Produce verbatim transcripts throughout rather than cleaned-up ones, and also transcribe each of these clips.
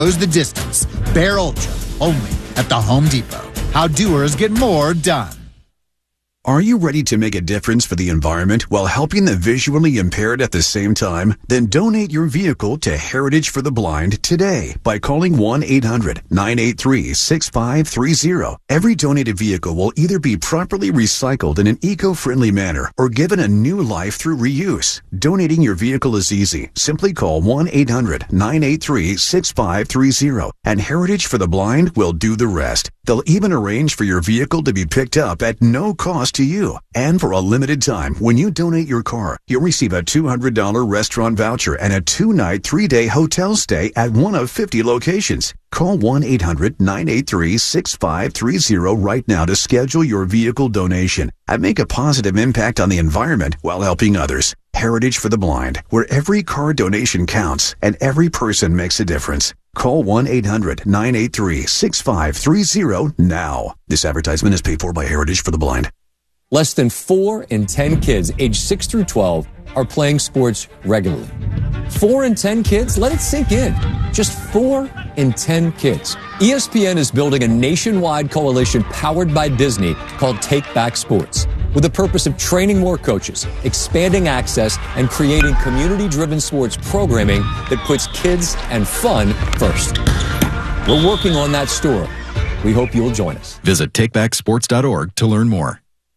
Goes the distance. Bear Ultra, only at the Home Depot. How doers get more done. Are you ready to make a difference for the environment while helping the visually impaired at the same time? Then donate your vehicle to Heritage for the Blind today by calling one eight hundred nine eight three six five three zero. Every donated vehicle will either be properly recycled in an eco-friendly manner or given a new life through reuse. Donating your vehicle is easy. Simply call one eight hundred nine eight three six five three zero and Heritage for the Blind will do the rest. They'll even arrange for your vehicle to be picked up at no cost to you. And for a limited time, when you donate your car, you'll receive a two hundred dollars restaurant voucher and a two-night, three-day hotel stay at one of fifty locations. Call one eight hundred nine eight three six five three zero right now to schedule your vehicle donation and make a positive impact on the environment while helping others. Heritage for the Blind, where every car donation counts and every person makes a difference. Call one eight hundred nine eight three six five three zero now. This advertisement is paid for by Heritage for the Blind. Less than four in ten kids aged six through twelve are playing sports regularly. Four in ten kids? Let it sink in. Just four in ten kids. E S P N is building a nationwide coalition powered by Disney called Take Back Sports, with the purpose of training more coaches, expanding access, and creating community-driven sports programming that puts kids and fun first. We're working on that story. We hope you'll join us. Visit take back sports dot org to learn more.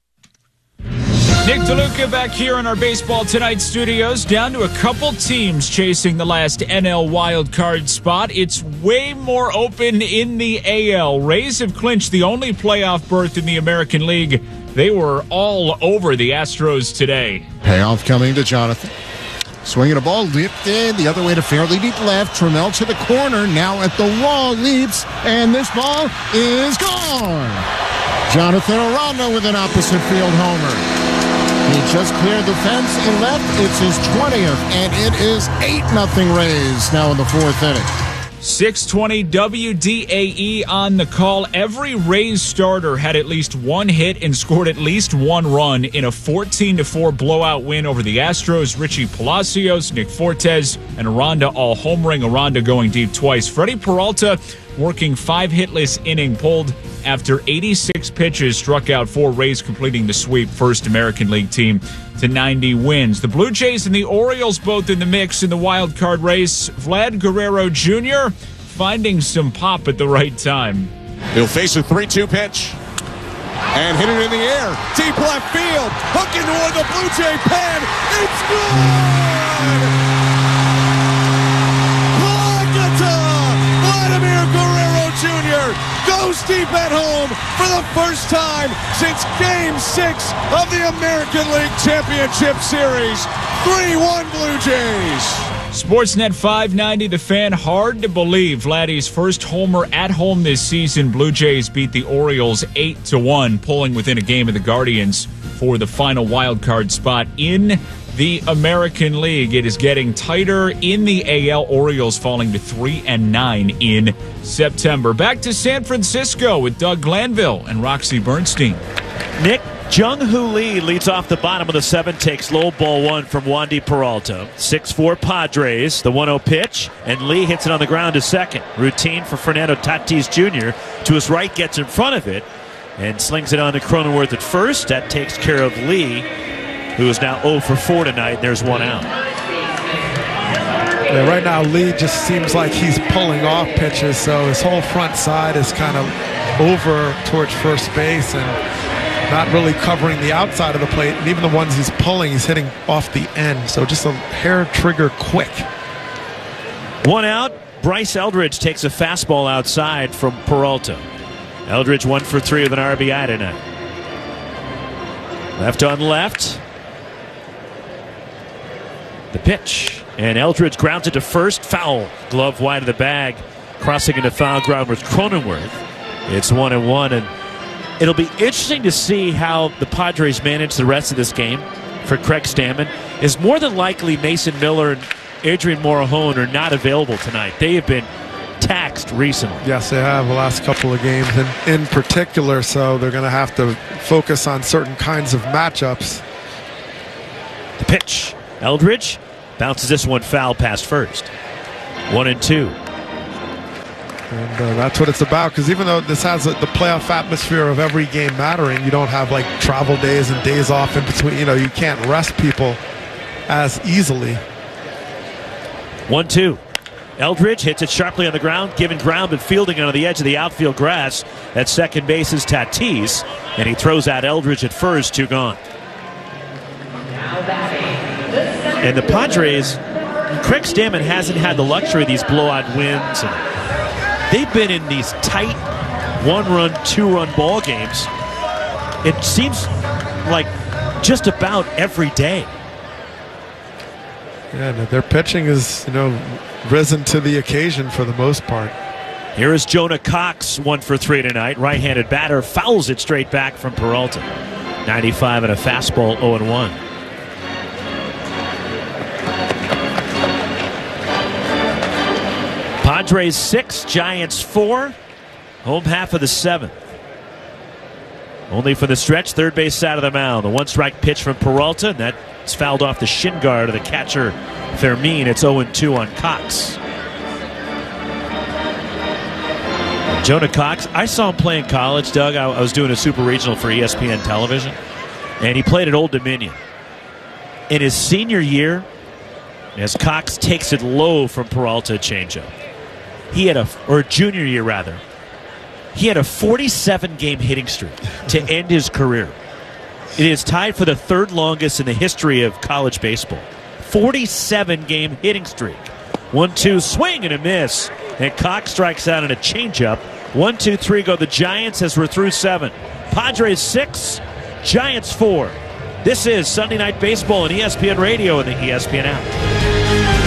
Nick DeLuca back here in our Baseball Tonight studios, down to a couple teams chasing the last N L wildcard spot. It's way more open in the A L. Rays have clinched the only playoff berth in the American League. They were all over the Astros today. Payoff coming to Jonathan. Swinging a ball, lifted the other way to fairly deep left. Trammell to the corner, now at the wall, leaps, and this ball is gone. Jonathan Aranda with an opposite field homer. He just cleared the fence and left. It's his twentieth, and it is eight nothing Rays now in the fourth inning. six twenty W D A E on the call. Every Rays starter had at least one hit and scored at least one run in a fourteen to four blowout win over the Astros. Richie Palacios, Nick Fortes, and Aranda all homering. Aranda going deep twice. Freddie Peralta working five hitless inning, pulled after eighty-six pitches, struck out four. Rays completing the sweep, first American League team to ninety wins. The Blue Jays and the Orioles both in the mix in the wild card race. Vlad Guerrero Junior finding some pop at the right time. He'll face a three two pitch and hit it in the air. Deep left field. Hook into the Blue Jay pen. It's good! Vladimir Guerrero Junior goes deep at home for the first time since Game six of the American League Championship Series. three one Blue Jays. Sportsnet five ninety, The Fan. Hard to believe Vladdy's first homer at home this season. Blue Jays beat the Orioles eight to one, pulling within a game of the Guardians for the final wild card spot in the American League. It is getting tighter in the A L. Orioles falling to three and nine in September. Back to San Francisco with Doug Glanville and Roxy Bernstein. Nick, Jung-Hoo Lee leads off the bottom of the seven, takes low ball one from Wandy Peralta. six four Padres, the one oh pitch, and Lee hits it on the ground to second. Routine for Fernando Tatis Junior To his right, gets in front of it and slings it on to Cronenworth at first. That takes care of Lee, who is now oh for four tonight. There's one out. Yeah, right now, Lee just seems like he's pulling off pitches, so his whole front side is kind of over towards first base and not really covering the outside of the plate. And even the ones he's pulling, he's hitting off the end. So just a hair trigger quick. One out. Bryce Eldridge takes a fastball outside from Peralta. Eldridge one for three with an R B I tonight. Left on left. The pitch. And Eldridge grounds it to first. Foul. Glove wide of the bag. Crossing into foul ground with Cronenworth. It's one and one. And it'll be interesting to see how the Padres manage the rest of this game for Craig Stammen. Is more than likely Mason Miller and Adrian Morejon are not available tonight. They have been taxed recently. Yes, they have the last couple of games, and in particular, so they're going to have to focus on certain kinds of matchups. The pitch. Eldridge bounces this one foul past first. One and two. And uh, that's what it's about, because even though this has a, the playoff atmosphere of every game mattering, you don't have like travel days and days off in between. You know, you can't rest people as easily. one two. Eldridge hits it sharply on the ground, given ground but fielding on the edge of the outfield grass. At second base is Tatis, and he throws out Eldridge at first, two gone. And the Padres, Craig Stammen hasn't had the luxury of these blowout wins. And they've been in these tight one-run, two-run ball games. It seems like just about every day. Yeah, their pitching is, you know, risen to the occasion for the most part. Here is Jonah Cox, one for three tonight. Right-handed batter fouls it straight back from Peralta. ninety-five and a fastball, oh and one. Padres six, Giants four. Home half of the seventh. Only for the stretch, third base side of the mound. The one-strike pitch from Peralta, and that's fouled off the shin guard of the catcher, Fermin. It's oh and two on Cox. Jonah Cox, I saw him play in college, Doug. I, I was doing a super regional for E S P N television, and he played at Old Dominion. In his senior year, as Cox takes it low from Peralta changeup, he had a, or junior year rather, he had a forty-seven game hitting streak to end his career. It is tied for the third longest in the history of college baseball. forty-seven game hitting streak. one two swing and a miss. And Cox strikes out on a changeup. one two three go the Giants as we're through seven. Padres six, Giants four. This is Sunday Night Baseball on E S P N Radio and the E S P N app.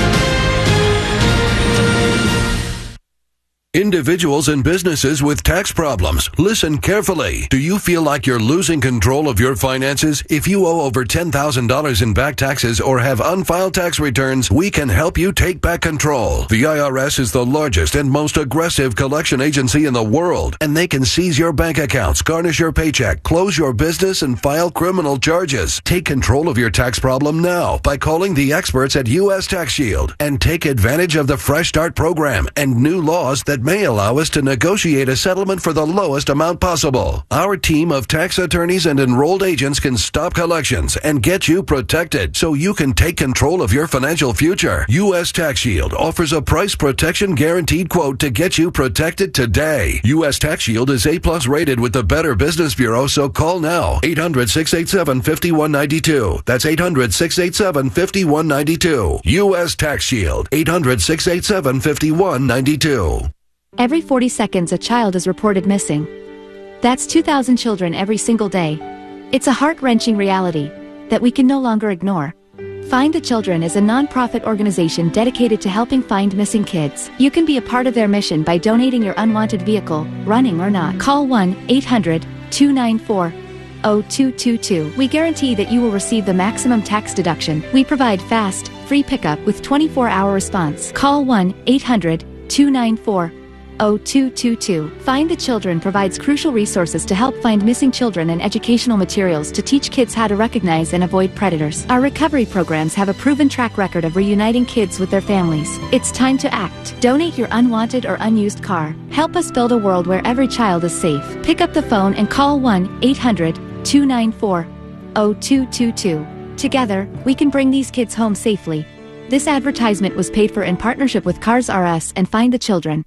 Individuals and businesses with tax problems, listen carefully. Do you feel like you're losing control of your finances? If you owe over ten thousand dollars in back taxes or have unfiled tax returns, we can help you take back control. The I R S is the largest and most aggressive collection agency in the world, and they can seize your bank accounts, garnish your paycheck, close your business, and file criminal charges. Take control of your tax problem now by calling the experts at U S Tax Shield and take advantage of the Fresh Start program and new laws that may allow us to negotiate a settlement for the lowest amount possible. Our team of tax attorneys and enrolled agents can stop collections and get you protected so you can take control of your financial future. U S Tax Shield offers a price protection guaranteed quote to get you protected today. U S Tax Shield is A plus rated with the Better Business Bureau, so call now. eight hundred, six eight seven, five one nine two. That's eight hundred, six eight seven, five one nine two. U S Tax Shield. eight hundred, six eight seven, five one nine two. Every forty seconds, a child is reported missing. That's two thousand children every single day. It's a heart-wrenching reality that we can no longer ignore. Find the Children is a non-profit organization dedicated to helping find missing kids. You can be a part of their mission by donating your unwanted vehicle, running or not. Call one eight hundred, two nine four, zero two two two. We guarantee that you will receive the maximum tax deduction. We provide fast, free pickup with twenty-four hour response. Call one eight hundred, two nine four, zero two two two. Find the Children provides crucial resources to help find missing children and educational materials to teach kids how to recognize and avoid predators. Our recovery programs have a proven track record of reuniting kids with their families. It's time to act. Donate your unwanted or unused car. Help us build a world where every child is safe. Pick up the phone and call one eight hundred, two nine four, zero two two two. Together, we can bring these kids home safely. This advertisement was paid for in partnership with Cars R Us and Find the Children.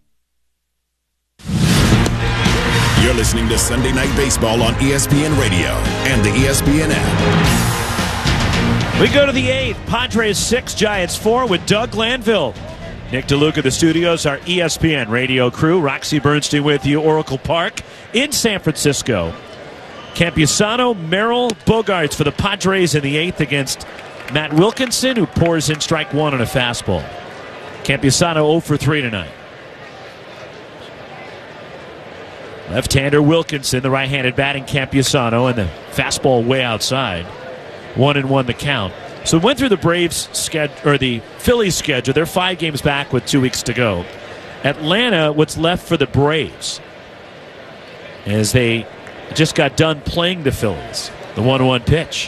You're listening to Sunday Night Baseball on E S P N Radio and the E S P N app. We go to the eighth. Padres six, Giants four with Doug Glanville. Nick DeLuca, the studios, our E S P N radio crew. Roxy Bernstein with you, Oracle Park in San Francisco. Campusano, Merrill, Bogaerts for the Padres in the eighth against Matt Wilkinson, who pours in strike one on a fastball. Campusano zero for three tonight. Left-hander Wilkinson, the right-handed batting Campusano, and the fastball way outside. One and one the count. So we went through the Braves schedule, or the Phillies schedule. They're five games back with two weeks to go. Atlanta, what's left for the Braves, as they just got done playing the Phillies. The one one pitch.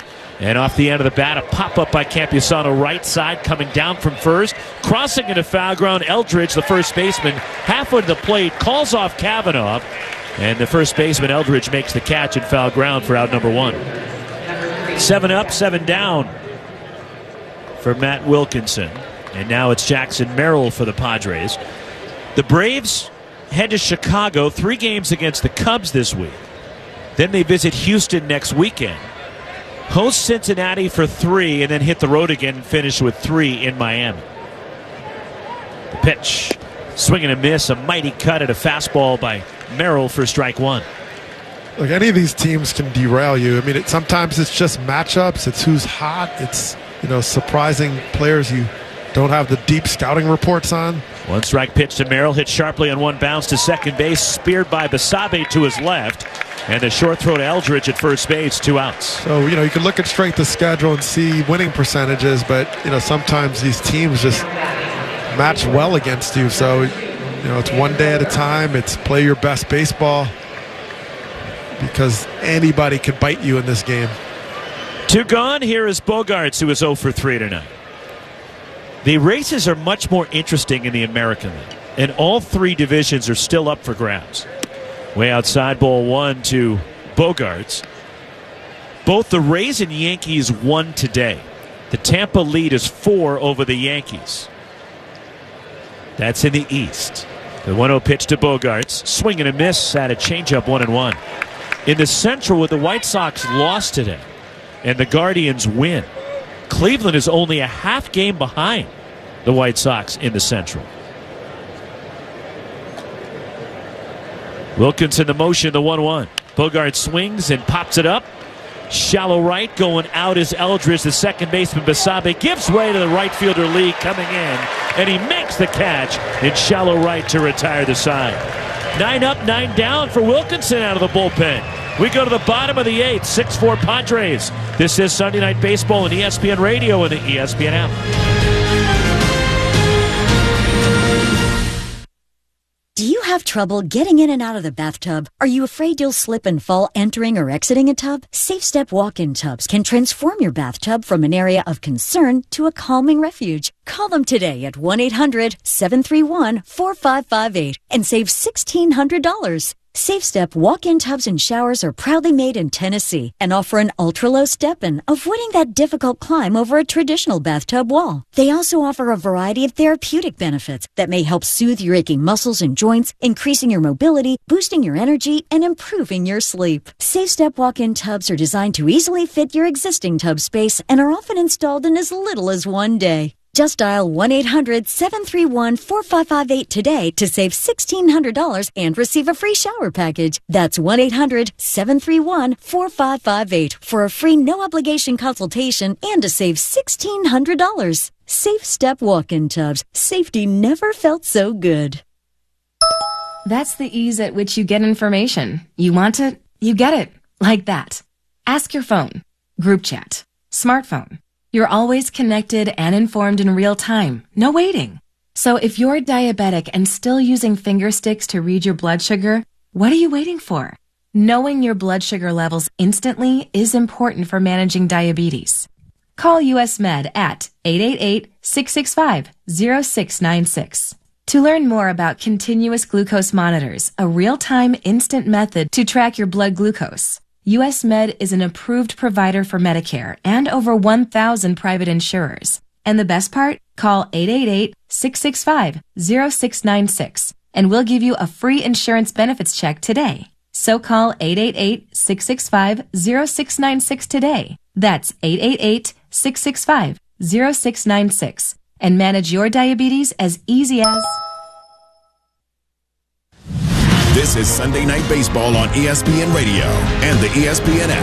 And off the end of the bat, a pop-up by Campusano right side, coming down from first. Crossing into foul ground, Eldridge, the first baseman, halfway to the plate, calls off Kavanaugh. And the first baseman, Eldridge, makes the catch in foul ground for out number one. Seven up, seven down for Matt Wilkinson. And now it's Jackson Merrill for the Padres. The Braves head to Chicago, three games against the Cubs this week. Then they visit Houston next weekend. Host Cincinnati for three, and then hit the road again and finish with three in Miami. The pitch, swing and a miss, a mighty cut at a fastball by Merrill for strike one. Look, any of these teams can derail you. I mean, it, sometimes it's just matchups. It's who's hot. It's, you know, surprising players you don't have the deep scouting reports on. One strike pitch to Merrill, hit sharply on one bounce to second base, speared by Basabe to his left. And the short throw to Eldridge at first base, two outs. So, you know, you can look at strength of schedule and see winning percentages, but, you know, sometimes these teams just match well against you. So, you know, it's one day at a time. It's play your best baseball because anybody could bite you in this game. Two gone. Here is Bogaerts, who is oh for three tonight. The races are much more interesting in the American League, and all three divisions are still up for grabs. Way outside, ball one to Bogaerts. Both the Rays and Yankees won today. The Tampa lead is four over the Yankees. That's in the East. The one oh pitch to Bogaerts. Swing and a miss at a changeup, one and one. In the Central, with the White Sox lost today and the Guardians win, Cleveland is only a half game behind the White Sox in the Central. Wilkinson the motion, the one one. Bogaerts swings and pops it up. Shallow right, going out is Eldridge. The second baseman, Basabe, gives way to the right fielder, Lee, coming in. And he makes the catch in shallow right to retire the side. Nine up, nine down for Wilkinson out of the bullpen. We go to the bottom of the eighth, six four Padres. This is Sunday Night Baseball on E S P N Radio and the E S P N app. Do you have trouble getting in and out of the bathtub? Are you afraid you'll slip and fall entering or exiting a tub? Safe Step walk-in tubs can transform your bathtub from an area of concern to a calming refuge. Call them today at one eight hundred seven three one four five five eight and save sixteen hundred dollars. Safe Step walk-in tubs and showers are proudly made in Tennessee and offer an ultra-low step-in, avoiding that difficult climb over a traditional bathtub wall. They also offer a variety of therapeutic benefits that may help soothe your aching muscles and joints, increasing your mobility, boosting your energy, and improving your sleep. Safe Step walk-in tubs are designed to easily fit your existing tub space and are often installed in as little as one day. Just dial one eight hundred seven three one four five five eight today to save sixteen hundred dollars and receive a free shower package. That's one eight hundred seven three one four five five eight for a free no-obligation consultation and to save sixteen hundred dollars. Safe Step walk-in tubs. Safety never felt so good. That's the ease at which you get information. You want it, you get it. Like that. Ask your phone. Group chat. Smartphone. You're always connected and informed in real time. No waiting. So if you're diabetic and still using finger sticks to read your blood sugar, what are you waiting for? Knowing your blood sugar levels instantly is important for managing diabetes. Call U S Med at eight eight eight, six six five, zero six nine six. To learn more about continuous glucose monitors, a real-time instant method to track your blood glucose, U S Med is an approved provider for Medicare and over one thousand private insurers. And the best part? Call eight eight eight, six six five, zero six nine six and we'll give you a free insurance benefits check today. So call eight eight eight, six six five, zero six nine six today. That's eight eight eight, six six five, zero six nine six and manage your diabetes as easy as... This is Sunday Night Baseball on E S P N Radio and the E S P N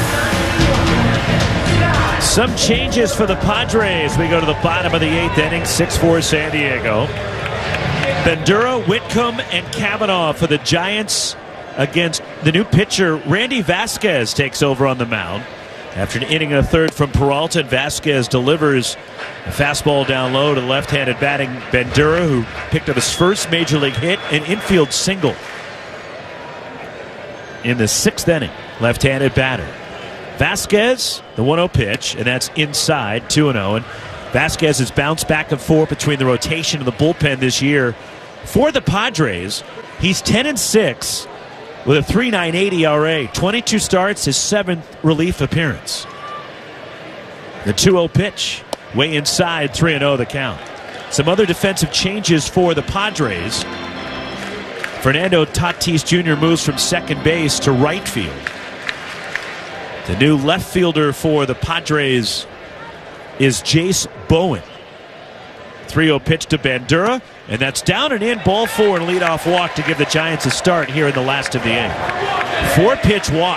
app. Some changes for the Padres. We go to the bottom of the eighth inning, six four San Diego. Bandura, Whitcomb, and Kavanaugh for the Giants against the new pitcher. Randy Vasquez takes over on the mound. After an inning and a third from Peralta, Vasquez delivers a fastball down low to left-handed batting Bandura, who picked up his first major league hit, an infield single in the sixth inning. Left-handed batter. Vasquez, the one oh pitch, and that's inside, two and oh. And Vasquez has bounced back and forth between the rotation and the bullpen this year. For the Padres, he's ten and six with a three point nine eight E R A. twenty-two starts, his seventh relief appearance. The two oh pitch, way inside, three and oh the count. Some other defensive changes for the Padres. Fernando Tatis Junior moves from second base to right field. The new left fielder for the Padres is Jace Bowen. three oh pitch to Bandura, and that's down and in, ball four and leadoff walk to give the Giants a start here in the last of the eighth. Four pitch walk.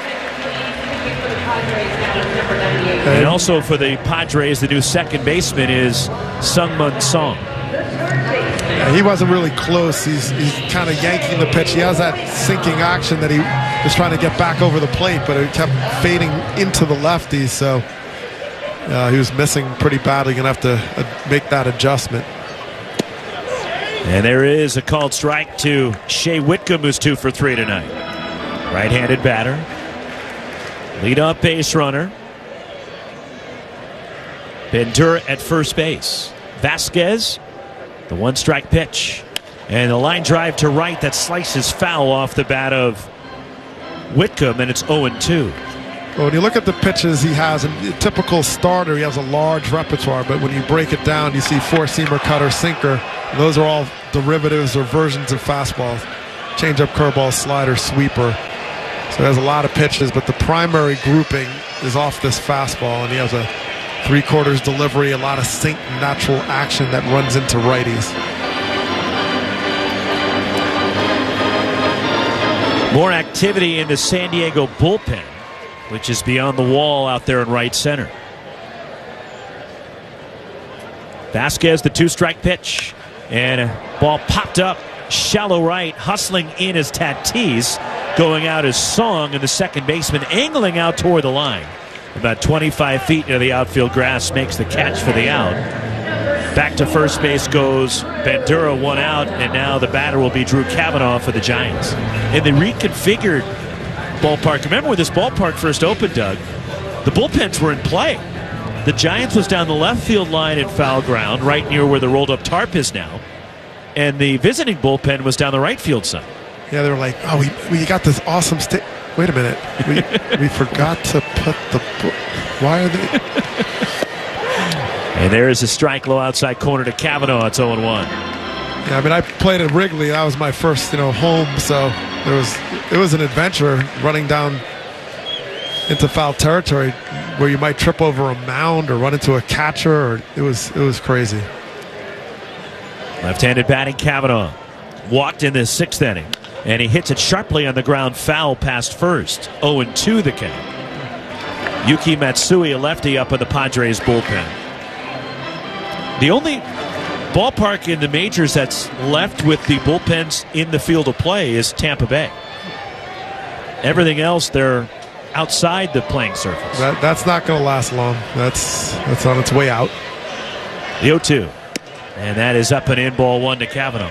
And also for the Padres, the new second baseman is Sungmun Song. Yeah, he wasn't really close. He's, he's kind of yanking the pitch. He has that sinking action that he was trying to get back over the plate, but it kept fading into the lefties, so uh, he was missing pretty badly. Going to have to uh, make that adjustment. And there is a called strike to Shea Whitcomb, who's two for three tonight. Right-handed batter. Lead-off base runner. Bandura at first base. Vasquez, the one-strike pitch. And the line drive to right that slices foul off the bat of Whitcomb, and it's oh and two. Well, when you look at the pitches he has, a typical starter, he has a large repertoire, but when you break it down, you see four-seamer, cutter, sinker. Those are all derivatives or versions of fastballs. Change-up, curveball, slider, sweeper. So he has a lot of pitches, but the primary grouping is off this fastball, and he has a three-quarters delivery, a lot of sink natural action that runs into righties. More activity in the San Diego bullpen, which is beyond the wall out there in right center. Vasquez, the two-strike pitch, and a ball popped up shallow right. Hustling in is Tatis, going out as Song, and the second baseman angling out toward the line. About twenty-five feet into the outfield grass, makes the catch for the out. Back to first base goes Bandura, one out, and now the batter will be Drew Cavanaugh for the Giants. In the reconfigured ballpark, remember when this ballpark first opened, Doug, the bullpens were in play. The Giants was down the left field line in foul ground, right near where the rolled-up tarp is now, and the visiting bullpen was down the right field side. Yeah, they were like, oh, we, we got this awesome sta- Wait a minute. We, we forgot to put the... Why are they... And there is a strike low outside corner to Cavanaugh. It's oh and one. Yeah, I mean, I played at Wrigley. That was my first, you know, home. So there was it was an adventure running down into foul territory where you might trip over a mound or run into a catcher. Or it was it was crazy. Left-handed batting Cavanaugh walked in the sixth inning, and he hits it sharply on the ground, foul past first. oh and two the count. Yuki Matsui, a lefty, up in the Padres bullpen. The only ballpark in the majors that's left with the bullpens in the field of play is Tampa Bay. Everything else, they're outside the playing surface. That, that's not going to last long. That's that's on its way out. The oh two. And that is up and in, ball one to Cavanaugh.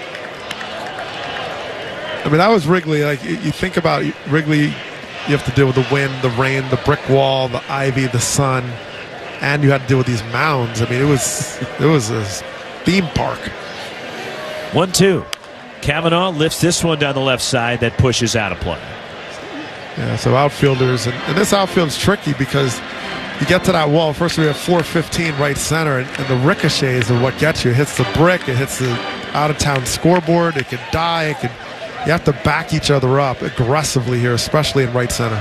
I mean, that was Wrigley. Like, you think about Wrigley, you have to deal with the wind, the rain, the brick wall, the ivy, the sun, and you had to deal with these mounds. I mean, it was it was a theme park. one two. Cavanaugh lifts this one down the left side that pushes out of play. Yeah, so outfielders, and, and this outfield's tricky because you get to that wall. First, we have four fifteen right center, and, and the ricochets are what gets you. It hits the brick, it hits the out-of-town scoreboard, it could die, it could. You have to back each other up aggressively here, especially in right center.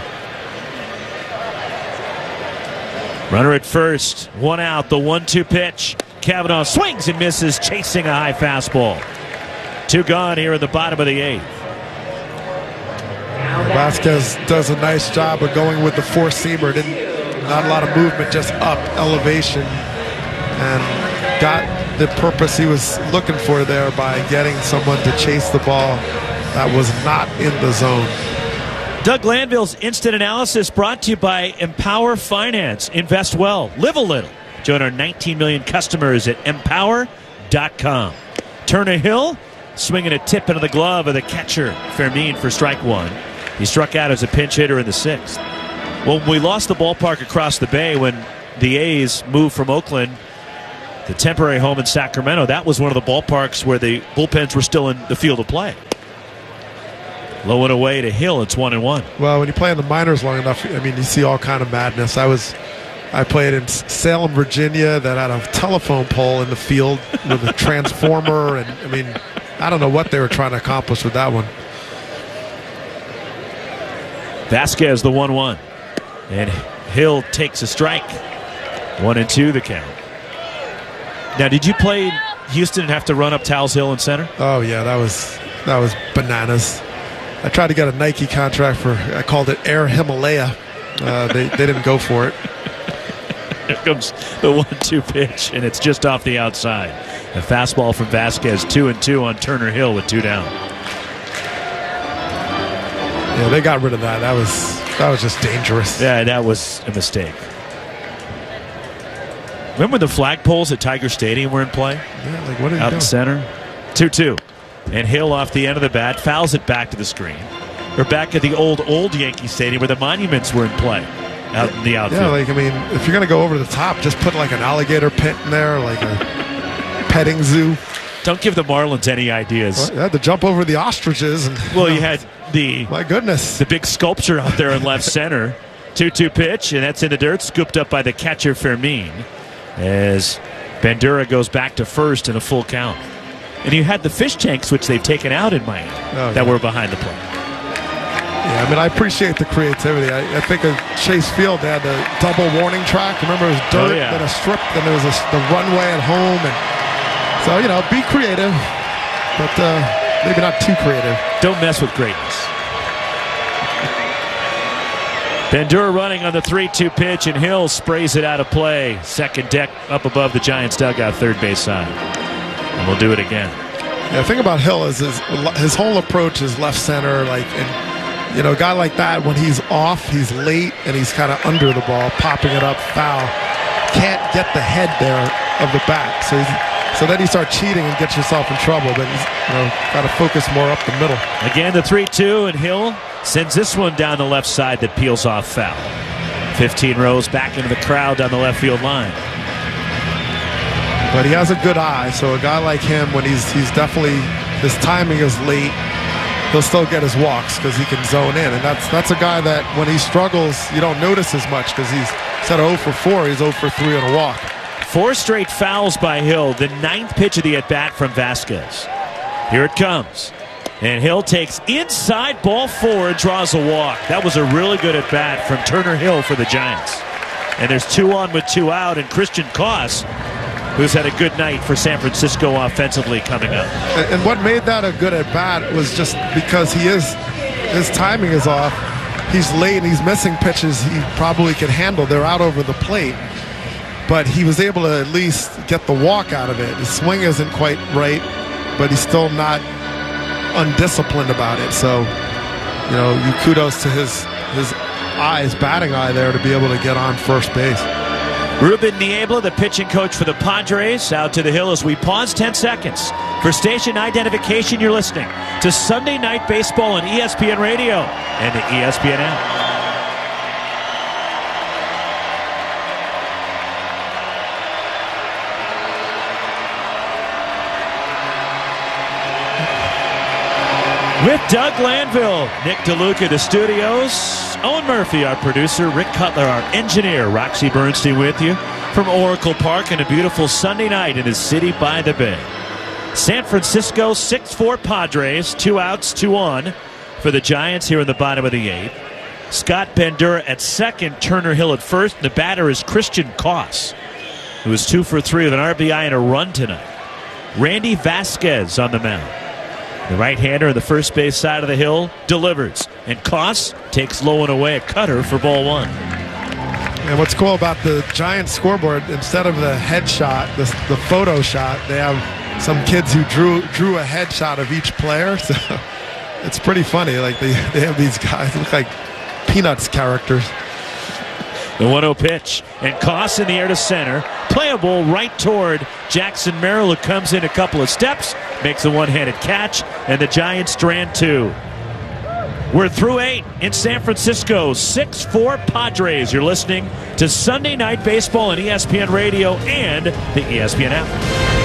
Runner at first, one out, the one two pitch. Cavanaugh swings and misses, chasing a high fastball. Two gone here at the bottom of the eighth. Vasquez does a nice job of going with the four-seamer. Didn't, not a lot of movement, just up elevation, and got the purpose he was looking for there by getting someone to chase the ball that was not in the zone. Doug Glanville's Instant Analysis brought to you by Empower Finance. Invest well, live a little. Join our nineteen million customers at empower dot com. Turner Hill swinging a tip into the glove of the catcher, Fermin, for strike one. He struck out as a pinch hitter in the sixth. Well, we lost the ballpark across the bay when the A's moved from Oakland, the temporary home in Sacramento. That was one of the ballparks where the bullpens were still in the field of play. Low and away to Hill. It's one and one. Well, when you play in the minors long enough, I mean, you see all kind of madness. I was, I played in Salem, Virginia, that had a telephone pole in the field with a transformer, and I mean, I don't know what they were trying to accomplish with that one. Vasquez, the one one. And Hill takes a strike. One and two, the count. Now, did you play Houston and have to run up Towles Hill in center? Oh, yeah, that was that was bananas. I tried to get a Nike contract for, I called it Air Himalaya. Uh, they, they didn't go for it. Here comes the one two pitch, and it's just off the outside. A fastball from Vasquez, two and two on Turner Hill with two down. Yeah, they got rid of that. That was that was just dangerous. Yeah, that was a mistake. Remember the flagpoles at Tiger Stadium were in play? Yeah, like what did Out he in do? center. two two. And Hill off the end of the bat fouls it back to the screen. Or back at the old, old Yankee Stadium where the monuments were in play. Out in the outfield. Yeah, like, I mean, if you're going to go over the top, just put like an alligator pit in there, like a petting zoo. Don't give the Marlins any ideas. Well, you had to jump over the ostriches. And, well, you know, had the my goodness, the big sculpture out there in left center. two two pitch, and that's in the dirt, scooped up by the catcher Fermin as Bandura goes back to first in a full count. And you had the fish tanks, which they've taken out in Miami, oh, that yeah. were behind the plate. Yeah, I mean, I appreciate the creativity. I, I think of Chase Field, they had the double warning track. Remember, it was dirt, oh, yeah. then a strip, then there was a, the runway at home. And so, you know, be creative, but uh, maybe not too creative. Don't mess with greatness. Bandura running on the three two pitch, and Hill sprays it out of play. Second deck up above the Giants' dugout, third base side. And we'll do it again. Yeah, the thing about Hill is his, his whole approach is left center, like, and you know, a guy like that, when he's off, he's late, and he's kind of under the ball, popping it up, foul. Can't get the head there of the bat. So he's, so then you start cheating and get yourself in trouble. But he's, you know, got to focus more up the middle. Again, the three two, and Hill sends this one down the left side that peels off foul. fifteen rows back into the crowd down the left field line. But he has a good eye, so a guy like him, when he's he's definitely, his timing is late, he'll still get his walks because he can zone in. And that's that's a guy that when he struggles, you don't notice as much because he's instead of oh for four, he's oh for three on a walk. Four straight fouls by Hill, the ninth pitch of the at-bat from Vasquez. Here it comes. And Hill takes inside, ball forward, draws a walk. That was a really good at-bat from Turner Hill for the Giants. And there's two on with two out, and Christian Koss, who's had a good night for San Francisco offensively coming up. And, and what made that a good at-bat was just because he is, his timing is off. He's late and he's missing pitches he probably could handle. They're out over the plate. But he was able to at least get the walk out of it. His swing isn't quite right, but he's still not undisciplined about it. So, you know, you kudos to his his eye, his batting eye there to be able to get on first base. Ruben Niebla, the pitching coach for the Padres, out to the hill as we pause ten seconds. For station identification, you're listening to Sunday Night Baseball on E S P N Radio and the E S P N app. With Doug Landville, Nick DeLuca, the studios, Owen Murphy, our producer, Rick Cutler, our engineer, Roxy Bernstein with you from Oracle Park on a beautiful Sunday night in the city by the bay. San Francisco six four Padres, two outs, two on for the Giants here in the bottom of the eighth. Scott Bandura at second, Turner Hill at first. The batter is Christian Koss, who is two for three with an R B I and a run tonight. Randy Vasquez on the mound. The right-hander on the first base side of the hill delivers. And Koss takes low and away a cutter for ball one. And what's cool about the Giants scoreboard, instead of the headshot, the, the photo shot, they have some kids who drew drew a headshot of each player. So it's pretty funny. Like they, they have these guys look like Peanuts characters. The one oh pitch. And Koss in the air to center. Playable right toward Jackson Merrill, who comes in a couple of steps, makes a one-handed catch, and the Giants strand two. We're through eight in San Francisco. six four Padres. You're listening to Sunday Night Baseball on E S P N Radio and the E S P N app.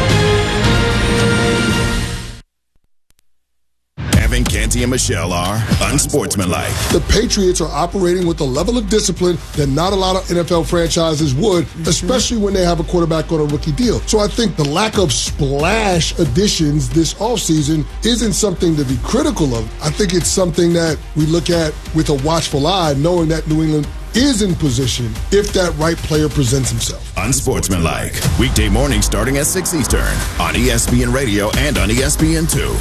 Evan, Canty, and Michelle are unsportsmanlike. The Patriots are operating with a level of discipline that not a lot of N F L franchises would, especially when they have a quarterback on a rookie deal. So I think the lack of splash additions this offseason isn't something to be critical of. I think it's something that we look at with a watchful eye, knowing that New England is in position if that right player presents himself. Unsportsmanlike. Weekday mornings starting at six Eastern on E S P N Radio and on E S P N two.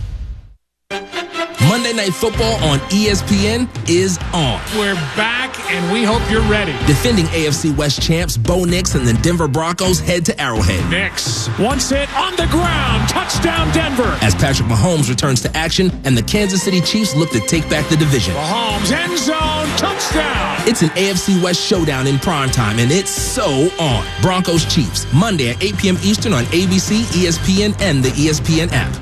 Monday Night Football on E S P N is on. We're back, and we hope you're ready. Defending A F C West champs Bo Nix and the Denver Broncos head to Arrowhead. Nix, once hit on the ground, touchdown Denver. As Patrick Mahomes returns to action and the Kansas City Chiefs look to take back the division. Mahomes, end zone, touchdown. It's an A F C West showdown in primetime, and it's so on. Broncos Chiefs, Monday at eight p.m. Eastern on A B C, E S P N, and the E S P N app.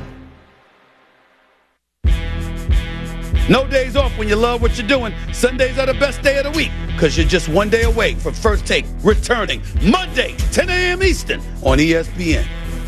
No days off when you love what you're doing. Sundays are the best day of the week because you're just one day away from First Take returning Monday, ten a.m. Eastern on E S P N.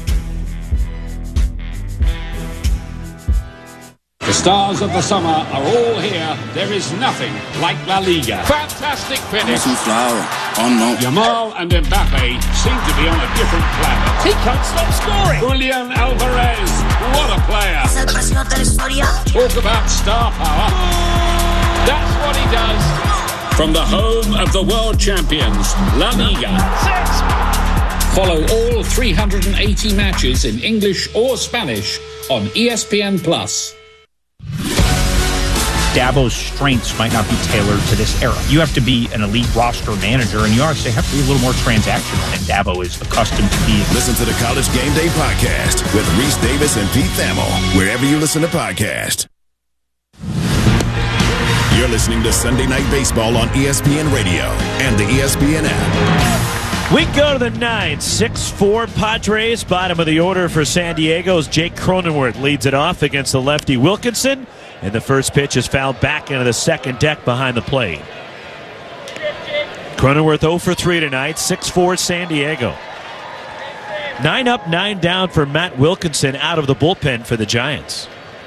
The stars of the summer are all here. There is nothing like La Liga. Fantastic finish. Yamal and Mbappe seem to be on a different planet. He can't stop scoring. Julian Alvarez, what a player. Talk about star power. That's what he does. From the home of the world champions, La Liga. Follow all three hundred eighty matches in English or Spanish on E S P N Plus. Dabo's strengths might not be tailored to this era. You have to be an elite roster manager, and you actually have to be a little more transactional than Dabo is accustomed to being. Listen to the College Game Day podcast with Reese Davis and Pete Thamel, wherever you listen to podcasts. You're listening to Sunday Night Baseball on E S P N Radio and the E S P N app. We go to the ninth. six four Padres, bottom of the order for San Diego's Jake Cronenworth leads it off against the lefty Wilkinson. And the first pitch is fouled back into the second deck behind the plate. Cronenworth oh for three tonight, six four San Diego. Nine up, nine down for Matt Wilkinson out of the bullpen for the Giants.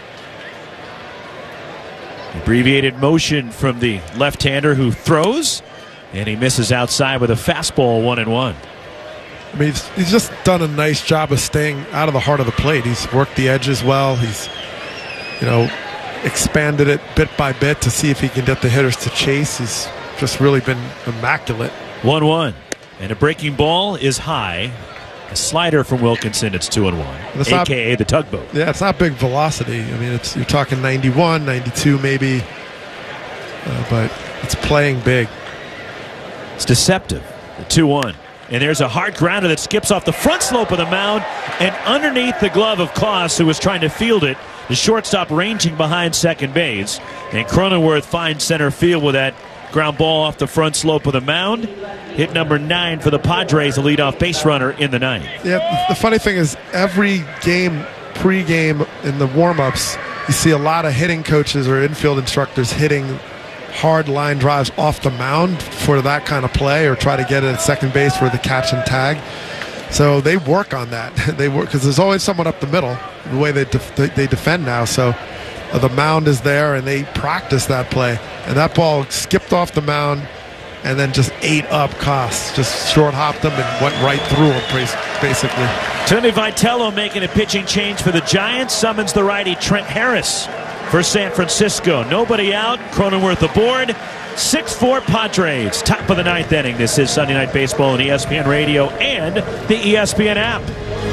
Abbreviated motion from the left-hander who throws, and he misses outside with a fastball, one and one. I mean, he's, he's just done a nice job of staying out of the heart of the plate. He's worked the edges well. He's, you know, expanded it bit by bit to see if he can get the hitters to chase. He's just really been immaculate. one one. And a breaking ball is high. A slider from Wilkinson, it's two and one. That's A K A not, the tugboat. Yeah, it's not big velocity. I mean, it's you're talking ninety-one, ninety-two maybe. Uh, but it's playing big. It's deceptive. The two one. And there's a hard grounder that skips off the front slope of the mound and underneath the glove of Kloss, who was trying to field it. The shortstop ranging behind second base. And Cronenworth finds center field with that ground ball off the front slope of the mound. Hit number nine for the Padres, the leadoff base runner in the ninth. Yeah, the funny thing is every game, pre-game in the warm-ups, you see a lot of hitting coaches or infield instructors hitting hard line drives off the mound for that kind of play or try to get it at second base for the catch and tag. So they work on that. They work because there's always someone up the middle, the way they def- they defend now. So uh, the mound is there, and they practice that play. And that ball skipped off the mound and then just ate up Koss. Just short hopped him and went right through him, basically. Tony Vitello making a pitching change for the Giants. Summons the righty Trent Harris for San Francisco. Nobody out. Cronenworth aboard. six four Padres. Top of the ninth inning. This is Sunday Night Baseball on E S P N Radio and the E S P N app.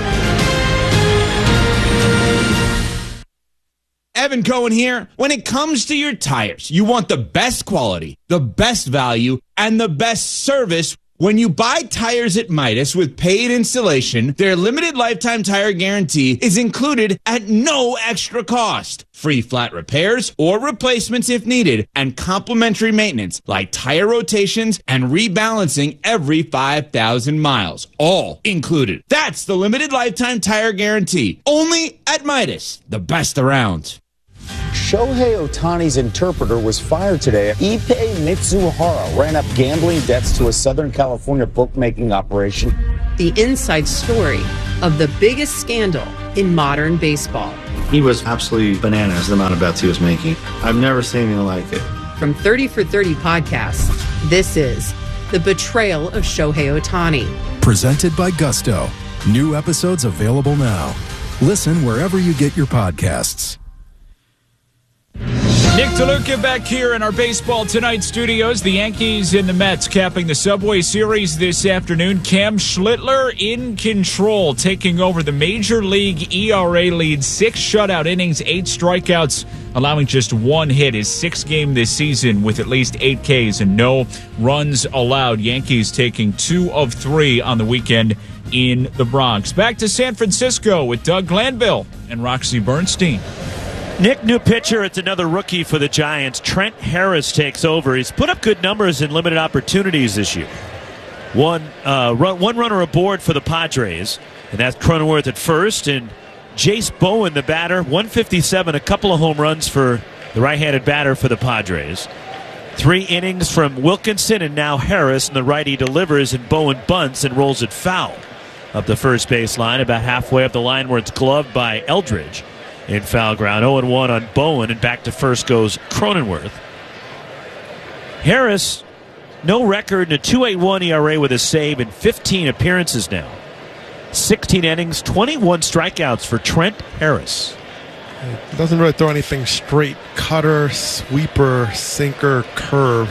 Evan Cohen here. When it comes to your tires, you want the best quality, the best value, and the best service. When you buy tires at Midas with paid installation, their limited lifetime tire guarantee is included at no extra cost. Free flat repairs or replacements if needed, and complimentary maintenance like tire rotations and rebalancing every five thousand miles. All included. That's the limited lifetime tire guarantee. Only at Midas, the best around. Shohei Ohtani's interpreter was fired today. Ippei Mitsuhara ran up gambling debts to a Southern California bookmaking operation. The inside story of the biggest scandal in modern baseball. He was absolutely bananas, the amount of bets he was making. I've never seen anything like it. From thirty for thirty podcasts, this is The Betrayal of Shohei Ohtani. Presented by Gusto. New episodes available now. Listen wherever you get your podcasts. Nick DeLuca back here in our Baseball Tonight studios. The Yankees and the Mets capping the Subway Series this afternoon. Cam Schlittler in control, taking over the Major League E R A lead. Six shutout innings, eight strikeouts, allowing just one hit. His sixth game this season with at least eight Ks and no runs allowed. Yankees taking two of three on the weekend in the Bronx. Back to San Francisco with Doug Glanville and Roxy Bernstein. Nick, new pitcher. It's another rookie for the Giants. Trent Harris takes over. He's put up good numbers in limited opportunities this year. One, uh, run, one runner aboard for the Padres, and that's Cronenworth at first. And Jace Bowen, the batter, one fifty-seven, a couple of home runs for the right-handed batter for the Padres. Three innings from Wilkinson, and now Harris, and the righty delivers, and Bowen bunts and rolls it foul up the first base line, about halfway up the line where it's gloved by Eldridge. In foul ground, oh and one on Bowen, and back to first goes Cronenworth. Harris, no record, and a two point eight one E R A with a save in fifteen appearances now. sixteen innings, twenty-one strikeouts for Trent Harris. He doesn't really throw anything straight. Cutter, sweeper, sinker, curve.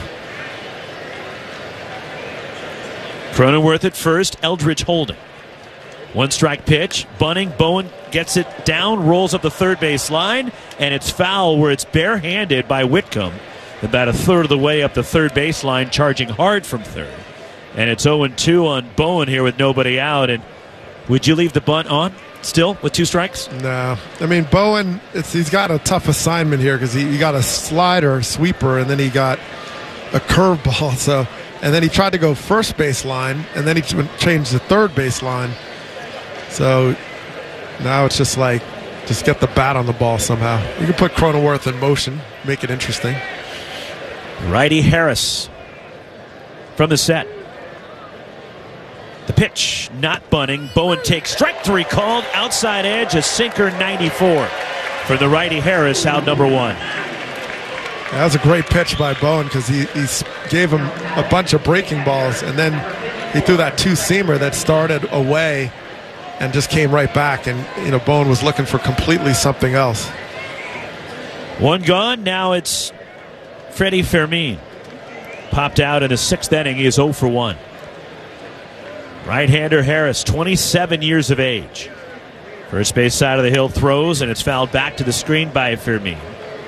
Cronenworth at first, Eldridge holding. One strike pitch, bunting, Bowen gets it down, rolls up the third base line, and it's foul where it's barehanded by Whitcomb. About a third of the way up the third base line, charging hard from third. And it's oh and two on Bowen here with nobody out. And would you leave the bunt on still with two strikes? No. I mean, Bowen, it's, he's got a tough assignment here because he, he got a slider, sweeper, and then he got a curveball. So, and then he tried to go first base line, and then he changed the third base line. So now it's just like, just get the bat on the ball somehow. You can put Cronenworth in motion, make it interesting. Righty Harris from the set. The pitch, not bunting. Bowen takes strike three called, outside edge, a sinker ninety-four. For the righty Harris, out number one. That was a great pitch by Bowen because he, he gave him a bunch of breaking balls, and then he threw that two-seamer that started away and just came right back, and you know Bowen was looking for completely something else. One gone. Now it's Freddie Fermin. Popped out in the sixth inning. He is oh for one. Right-hander Harris, twenty-seven years of age. First base side of the hill throws, and it's fouled back to the screen by Fermin.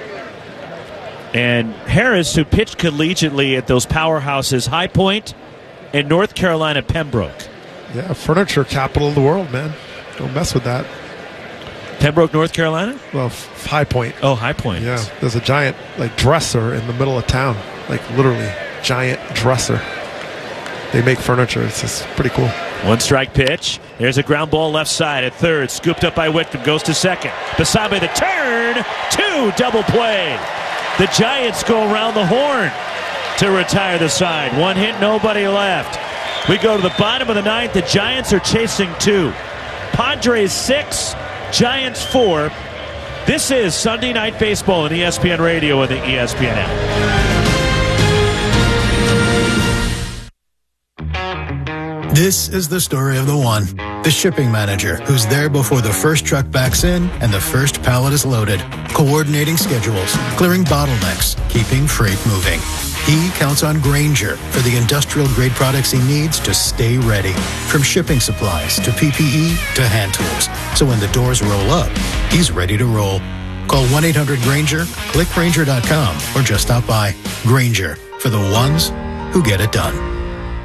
And Harris, who pitched collegiately at those powerhouses High Point and North Carolina Pembroke. Yeah, furniture capital of the world, man. Don't mess with that. Pembroke, North Carolina? Well, f- High Point. Oh, High Point. Yeah, there's a giant like dresser in the middle of town, like literally giant dresser. They make furniture. It's just pretty cool. One strike pitch. There's a ground ball left side at third, scooped up by Whitcomb, goes to second. Basabe the turn, two double play. The Giants go around the horn to retire the side. One hit, nobody left. We go to the bottom of the ninth. The Giants are chasing two. Padres six, Giants four. This is Sunday Night Baseball on E S P N Radio and the E S P N app. This is the story of the one, the shipping manager, who's there before the first truck backs in and the first pallet is loaded, coordinating schedules, clearing bottlenecks, keeping freight moving. He counts on Grainger for the industrial-grade products he needs to stay ready. From shipping supplies to P P E to hand tools. So when the doors roll up, he's ready to roll. Call one eight hundred Grainger, click Grainger dot com, or just stop by. Grainger, for the ones who get it done.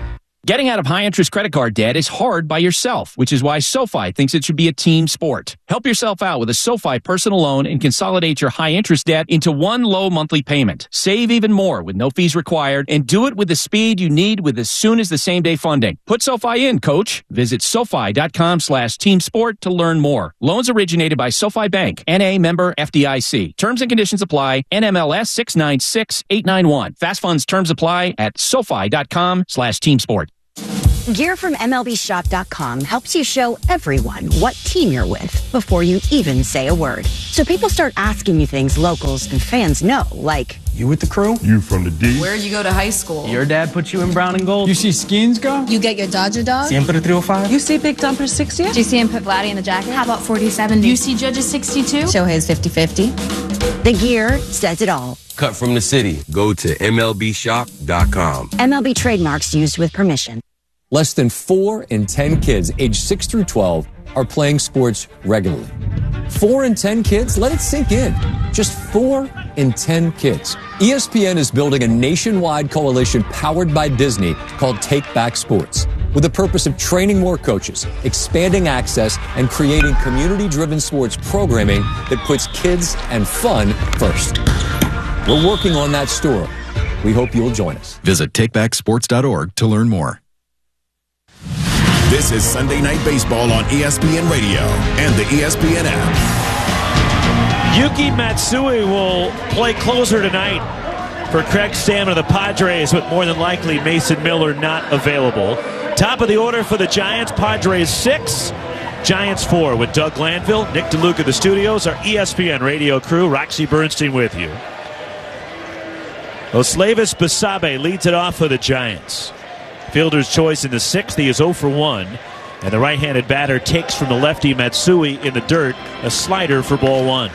Getting out of high-interest credit card debt is hard by yourself, which is why SoFi thinks it should be a team sport. Help yourself out with a SoFi personal loan and consolidate your high-interest debt into one low monthly payment. Save even more with no fees required, and do it with the speed you need with as soon as the same-day funding. Put SoFi in, coach. Visit SoFi.com slash team sport to learn more. Loans originated by SoFi Bank, N A member F D I C. Terms and conditions apply. N M L S six nine six eight nine one. Fast funds terms apply at SoFi.com slash team sport. Gear from M L B Shop dot com helps you show everyone what team you're with before you even say a word. So people start asking you things locals and fans know, like, you with the crew? You from the D? Where'd you go to high school? Your dad put you in brown and gold? You see Skins go? You get your Dodger dog? Siempre three oh five? You see Big Dumper sixty? Do you see him put Vladdy in the jacket? How about forty seventy? You see Judge's sixty-two? Shohei's fifty fifty. The gear says it all. Cut from the city. Go to M L B Shop dot com. M L B trademarks used with permission. Less than four in ten kids aged six through twelve are playing sports regularly. Four in ten kids? Let it sink in. Just four in ten kids. E S P N is building a nationwide coalition powered by Disney called Take Back Sports, with the purpose of training more coaches, expanding access, and creating community-driven sports programming that puts kids and fun first. We're working on that story. We hope you'll join us. Visit take back sports dot org to learn more. This is Sunday Night Baseball on E S P N Radio and the E S P N app. Yuki Matsui will play closer tonight for Craig Stammen of the Padres, with more than likely Mason Miller not available. Top of the order for the Giants, Padres six, Giants four, with Doug Glanville, Nick DeLuca of the studios, our E S P N radio crew, Roxy Bernstein with you. Osleivis Basabe leads it off for the Giants. Fielder's choice in the sixth. He is oh for one. And the right-handed batter takes from the lefty Matsui in the dirt a slider for ball one.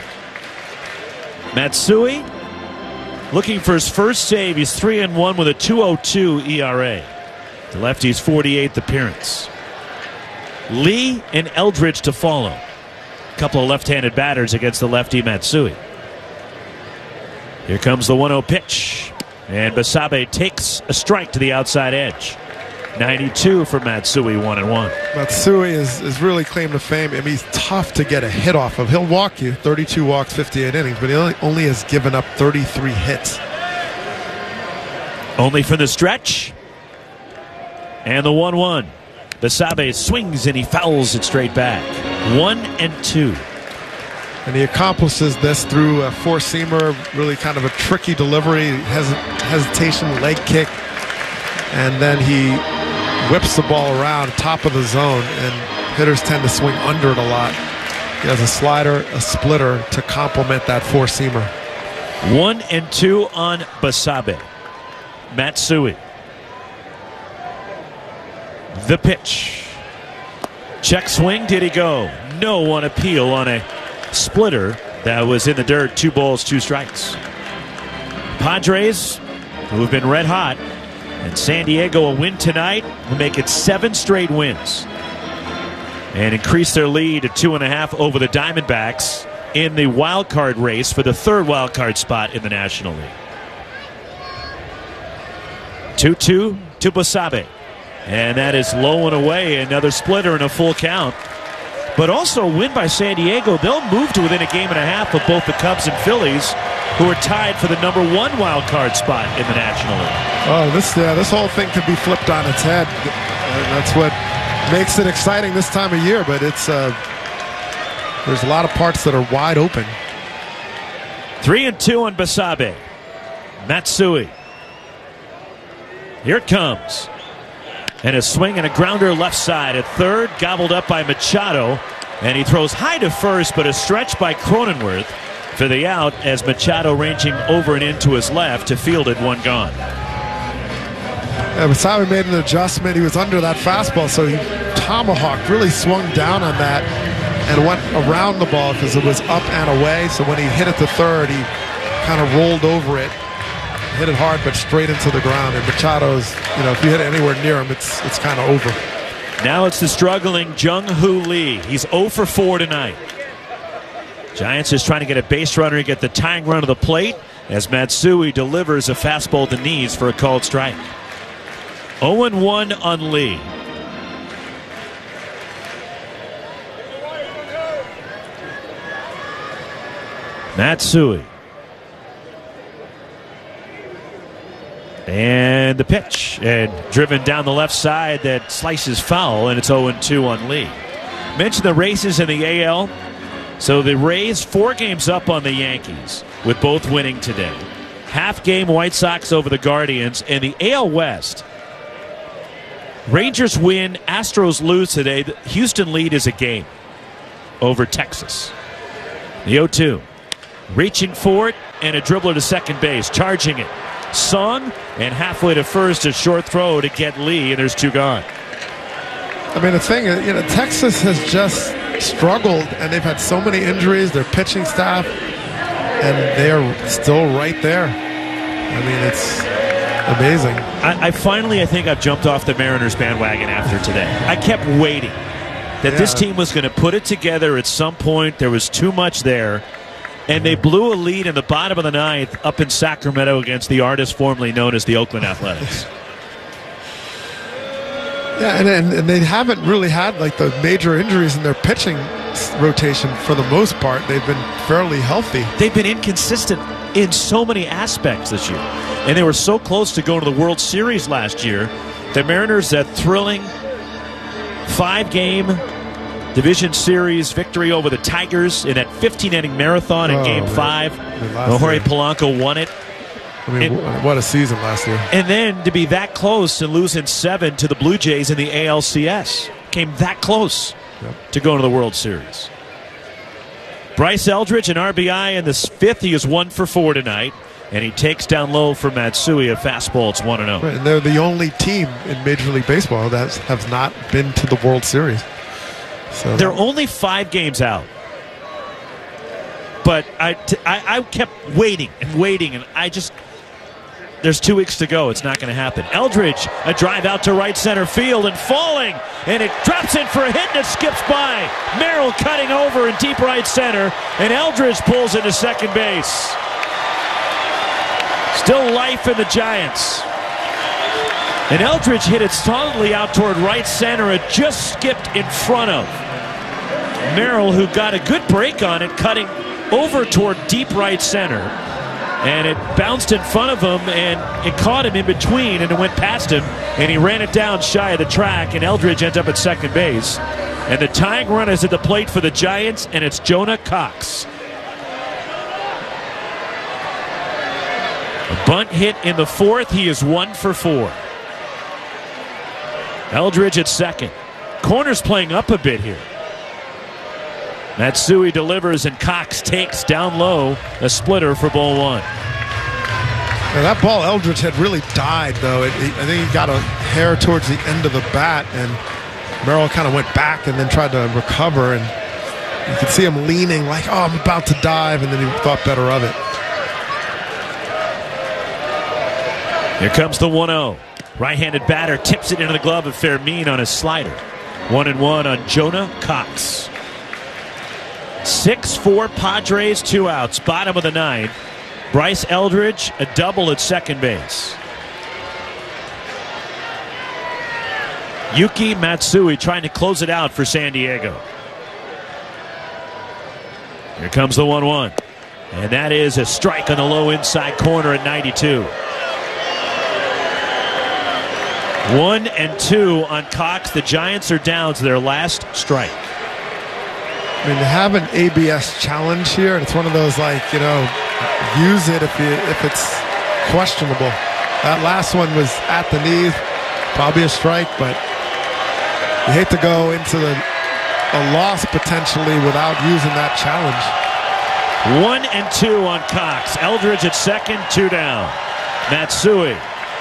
Matsui looking for his first save. He's three and one with a two oh two E R A. The lefty's forty-eighth appearance. Lee and Eldridge to follow. A couple of left-handed batters against the lefty Matsui. Here comes the one oh pitch. And Basabe takes a strike to the outside edge. ninety-two for Matsui, one and one. Matsui is, is really claimed to fame. I mean, he's tough to get a hit off of. He'll walk you, thirty-two walks, fifty-eight innings, but he only, only has given up thirty-three hits. Only for the stretch. And the one one. Basabe swings and he fouls it straight back. One and two. And he accomplishes this through a four-seamer, really kind of a tricky delivery, hes- hesitation, leg kick, and then he whips the ball around top of the zone, and hitters tend to swing under it a lot. He has a slider, a splitter to complement that four-seamer. One and two on Basabe. Matsui. The pitch. Check swing, did he go? No on appeal on a splitter that was in the dirt. Two balls, two strikes. Padres, who have been red hot, and San Diego a win tonight will make it seven straight wins and increase their lead to two and a half over the Diamondbacks in the wild card race for the third wild card spot in the National League. two two to Basabe, and that is low and away. Another splitter and a full count. But also a win by San Diego. They'll move to within a game and a half of both the Cubs and Phillies, who are tied for the number one wild card spot in the National League. Oh, this yeah, this whole thing could be flipped on its head. And that's what makes it exciting this time of year. But it's uh, there's a lot of parts that are wide open. Three and two on Basabe. Matsui. Here it comes. And a swing and a grounder left side at third, gobbled up by Machado. And he throws high to first, but a stretch by Cronenworth for the out as Machado ranging over and into his left to field it, one gone. Yeah, Basabe made an adjustment. He was under that fastball, so he tomahawked, really swung down on that and went around the ball because it was up and away. So when he hit it to third, he kind of rolled over it. Hit it hard, but straight into the ground. And Machado's, you know, if you hit it anywhere near him, it's it's kind of over. Now it's the struggling Jung-Hoo Lee. He's oh for four tonight. Giants is trying to get a base runner and get the tying run to the plate as Matsui delivers a fastball to knees for a called strike. oh and one on Lee. Matsui. And the pitch. And driven down the left side that slices foul, and it's oh and two on Lee. Mentioned the races in the A L. So the Rays four games up on the Yankees, with both winning today. Half game White Sox over the Guardians. And the A L West, Rangers win, Astros lose today. The Houston lead is a game over Texas. The oh two. Reaching for it, and a dribbler to second base, charging it. Sung, and halfway to first, a short throw to get Lee, and there's two gone. I mean, the thing is, you know, Texas has just struggled, and they've had so many injuries, their pitching staff, and they're still right there. I mean, it's amazing. I, I finally, I think I've jumped off the Mariners bandwagon after today. I kept waiting that Yeah. this team was going to put it together at some point. There was too much there. And they blew a lead in the bottom of the ninth up in Sacramento against the artist formerly known as the Oakland Athletics. Yeah, and, and, and they haven't really had like the major injuries in their pitching s- rotation for the most part. They've been fairly healthy. They've been inconsistent in so many aspects this year. And they were so close to going to the World Series last year. The Mariners, that thrilling five-game Division Series victory over the Tigers in that fifteen-inning marathon in Oh, Game man. five. I mean, last Jorge year. Polanco won it. I mean, And- wh- what a season last year. And then to be that close and losing seven to the Blue Jays in the A L C S. Came that close Yep. to going to the World Series. Bryce Eldridge, an R B I in the fifth. He is one for four tonight. And he takes down low for Matsui. A fastball. It's one and oh. Right, and they're the only team in Major League Baseball that have not been to the World Series. So They're only five games out. But I, t- I, I kept waiting and waiting, and I just... There's two weeks to go. It's not going to happen. Eldridge, a drive out to right center field and falling, and it drops in for a hit, and it skips by. Merrill cutting over in deep right center, and Eldridge pulls into second base. Still life in the Giants. And Eldridge hit it solidly out toward right center. It just skipped in front of Merrill, who got a good break on it, cutting over toward deep right center. And it bounced in front of him, and it caught him in between, and it went past him, and he ran it down shy of the track, and Eldridge ends up at second base. And the tying run is at the plate for the Giants, and it's Jonah Cox. A bunt hit in the fourth. He is one for four. Eldridge at second. Corner's playing up a bit here. Matsui delivers, and Cox takes down low. A splitter for ball one. Yeah, that ball Eldridge had really died, though. It, it, I think he got a hair towards the end of the bat, and Merrill kind of went back and then tried to recover, and you could see him leaning like, oh, I'm about to dive, and then he thought better of it. Here comes the one oh. Right-handed batter tips it into the glove of Fermin on a slider. One and one on Jonah Cox. six four Padres, two outs. Bottom of the ninth. Bryce Eldridge, a double at second base. Yuki Matsui trying to close it out for San Diego. Here comes the one one. And that is a strike on the low inside corner at ninety-two. One and two on Cox. The Giants are down to their last strike. I mean, they have an A B S challenge here, and it's one of those, like, you know, use it if you, if it's questionable. That last one was at the knee, probably a strike, but you hate to go into the, a loss potentially without using that challenge. One and two on Cox. Eldridge at second, two down. Matsui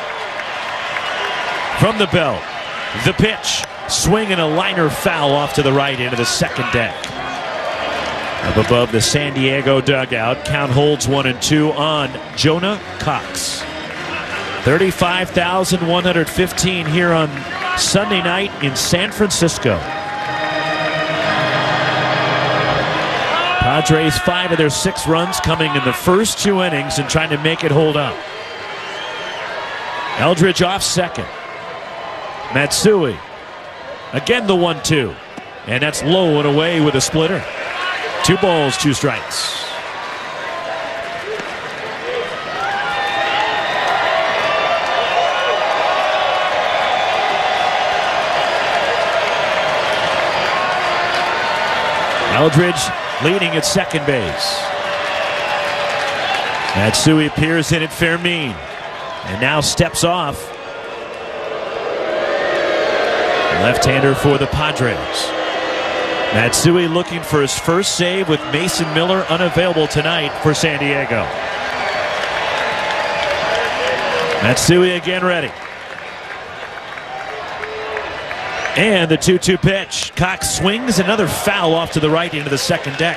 from the belt. The pitch. Swing and a liner foul off to the right into the second deck. Up above the San Diego dugout, count holds one and two on Jonah Cox. thirty-five thousand one hundred fifteen here on Sunday night in San Francisco. Padres, five of their six runs coming in the first two innings and trying to make it hold up. Eldridge off second. Matsui. Again the one two. And that's low and away with a splitter. Two balls, two strikes. Eldridge leading at second base. Matsui appears in at Fermin and now steps off. Left-hander for the Padres. Matsui looking for his first save with Mason Miller unavailable tonight for San Diego. Matsui again ready. And the two two pitch. Cox swings, another foul off to the right into the second deck.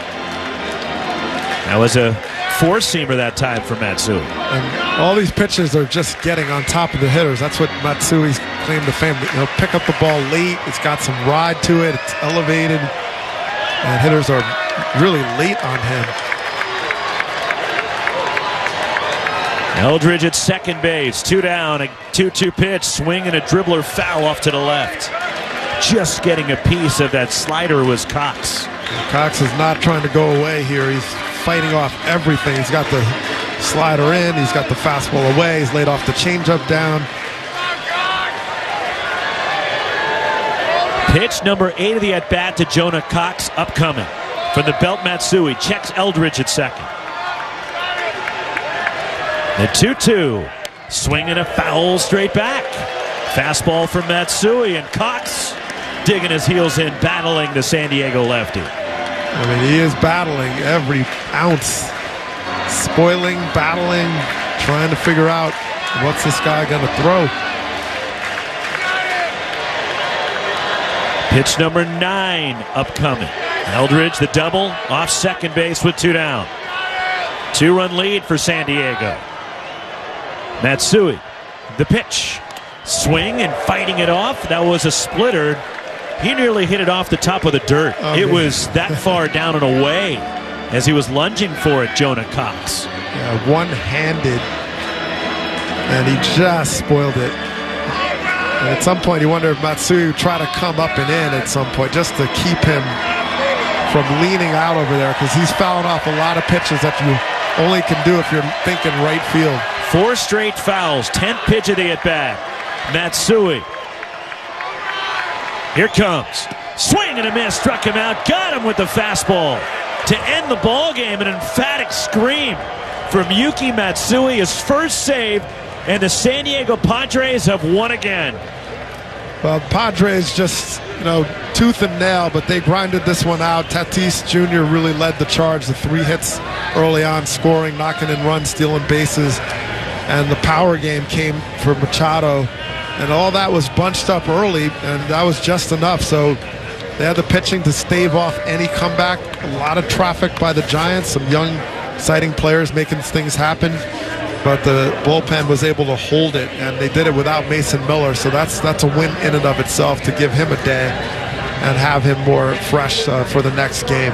That was a four-seamer that time for Matsui. And all these pitches are just getting on top of the hitters. That's what Matsui's claim to fame. He'll pick up the ball late. It's got some ride to it. It's elevated. And hitters are really late on him. Eldridge at second base. Two down. A two two pitch. Swing and a dribbler foul off to the left. Just getting a piece of that slider was Cox. Cox is not trying to go away here. He's fighting off everything. He's got the slider in. He's got the fastball away. He's laid off the changeup down. Pitch number eight of the at-bat to Jonah Cox upcoming. From the belt, Matsui checks Eldridge at second. The two two. Swing and a foul straight back. Fastball from Matsui, and Cox digging his heels in, battling the San Diego lefty. I mean, he is battling every ounce. Spoiling, battling, trying to figure out what's this guy going to throw. Pitch number nine upcoming. Eldridge, the double, off second base with two down. Two-run lead for San Diego. Matsui, the pitch. Swing and fighting it off. That was a splitter. He nearly hit it off the top of the dirt. Oh, it man. was that far down and away as he was lunging for it, Jonah Cox. Yeah, one-handed, and he just spoiled it. And at some point, you wonder if Matsui would try to come up and in at some point just to keep him from leaning out over there, because he's fouling off a lot of pitches that you only can do if you're thinking right field. Four straight fouls, tenth pitch of the at-bat. Matsui. Here comes. Swing and a miss, struck him out, got him with the fastball. To end the ball game, an emphatic scream from Yuki Matsui, his first save, and the San Diego Padres have won again. Well, Padres just, you know, tooth and nail, but they grinded this one out. Tatis Junior really led the charge. The three hits early on, scoring, knocking in runs, stealing bases. And the power game came for Machado. And all that was bunched up early, and that was just enough. So they had the pitching to stave off any comeback. A lot of traffic by the Giants, some young, exciting players making things happen. But the bullpen was able to hold it, and they did it without Mason Miller. So that's that's a win in and of itself to give him a day and have him more fresh uh, for the next game.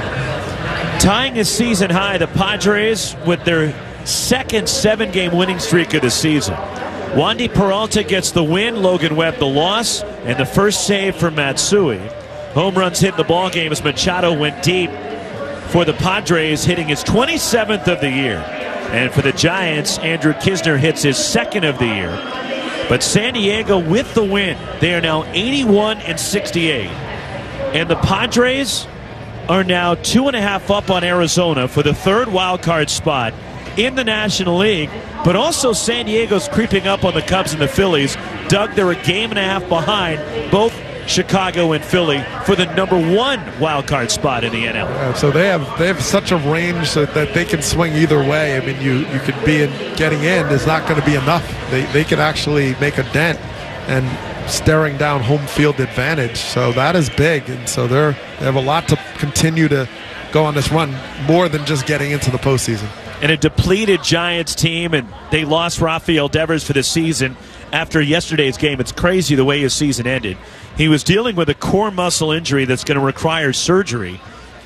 Tying his season high, the Padres with their second seven-game winning streak of the season. Wandy Peralta gets the win, Logan Webb the loss, and the first save for Matsui. Home runs hit in the ball game as Machado went deep for the Padres, hitting his twenty-seventh of the year. And for the Giants, Andrew Kisner hits his second of the year. But San Diego with the win. They are now eighty-one and sixty-eight. And the Padres are now two and a half up on Arizona for the third wild card spot in the National League. But also San Diego's creeping up on the Cubs and the Phillies. Doug, they're a game and a half behind both Chicago and Philly for the number one wild card spot in the N L. Yeah, so they have they have such a range that, that they can swing either way. I mean, you you could be in, getting in is not going to be enough. They they can actually make a dent and staring down home field advantage. So that is big, and so they're they have a lot to continue to go on this run, more than just getting into the postseason. And a depleted Giants team, and they lost Rafael Devers for the season after yesterday's game. It's crazy the way his season ended. He was dealing with a core muscle injury that's going to require surgery.